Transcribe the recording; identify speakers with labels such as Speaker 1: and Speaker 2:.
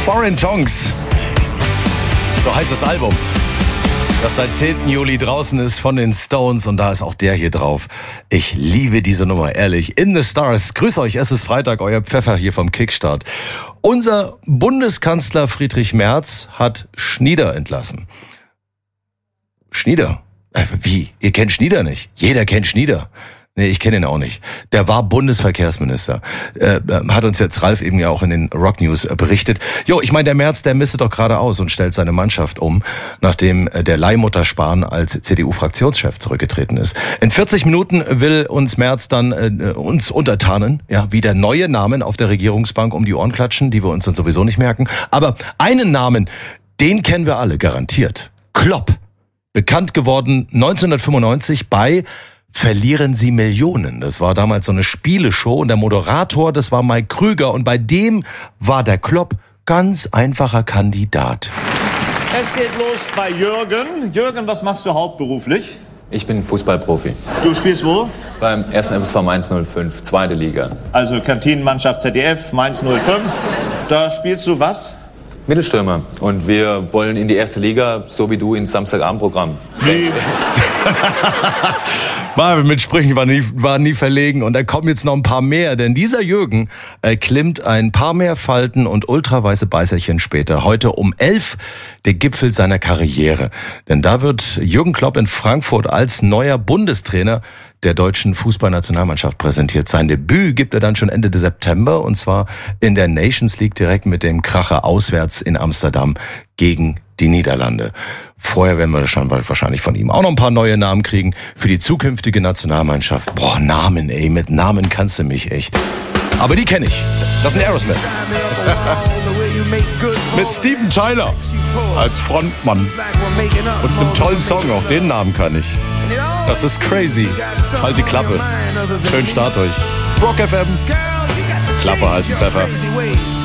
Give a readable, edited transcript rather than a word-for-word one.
Speaker 1: Foreign Tongues. So heißt das Album, das seit 10. Juli draußen ist von den Stones, und da ist auch der hier drauf. Ich liebe diese Nummer, ehrlich. In the Stars. Grüß euch, es ist Freitag, euer Pfeffer hier vom Kickstart. Unser Bundeskanzler Friedrich Merz hat Schnieder entlassen. Schnieder? Wie? Ihr kennt Schnieder nicht? Jeder kennt Schnieder. Nee, ich kenne ihn auch nicht. Der war Bundesverkehrsminister. Hat uns jetzt Ralf eben ja auch in den Rock News berichtet. Jo, ich meine, der Merz, der mistet doch gerade aus und stellt seine Mannschaft um, nachdem der Leihmutter Spahn als CDU-Fraktionschef zurückgetreten ist. In 40 Minuten will uns Merz dann uns untertanen, ja, wie der neue Namen auf der Regierungsbank um die Ohren klatschen, die wir uns dann sowieso nicht merken. Aber einen Namen, den kennen wir alle, garantiert. Klopp. Bekannt geworden 1995 bei Verlieren Sie Millionen. Das war damals so eine Spieleshow und der Moderator, das war Mike Krüger, und bei dem war der Klopp ganz einfacher Kandidat.
Speaker 2: Es geht los bei Jürgen. Jürgen, was machst du hauptberuflich?
Speaker 3: Ich bin Fußballprofi.
Speaker 2: Du spielst wo?
Speaker 3: Beim 1. FSV Mainz 05, zweite Liga.
Speaker 2: Also Kantinenmannschaft ZDF, Mainz 05. Da spielst du was?
Speaker 3: Mittelstürmer. Und wir wollen in die erste Liga, so wie du, ins Samstagabendprogramm.
Speaker 2: Wie?
Speaker 1: Mit Sprüchen war nie verlegen, und da kommen jetzt noch ein paar mehr, denn dieser Jürgen klimmt ein paar mehr Falten und ultraweiße Beißerchen später. Heute um 11 der Gipfel seiner Karriere, denn da wird Jürgen Klopp in Frankfurt als neuer Bundestrainer der deutschen Fußballnationalmannschaft präsentiert. Sein Debüt gibt er dann schon Ende September, und zwar in der Nations League direkt mit dem Kracher auswärts in Amsterdam gegen die Niederlande. Vorher werden wir schon wahrscheinlich von ihm auch noch ein paar neue Namen kriegen für die zukünftige Nationalmannschaft. Boah, Namen, ey, mit Namen kannst du mich echt. Aber die kenne ich. Das sind Aerosmith. Mit Steven Tyler als Frontmann. Und einem tollen Song, auch den Namen kann ich. Das ist crazy. Halt die Klappe. Schönen Start euch. Rock FM. Klappe halten, Pfeffer.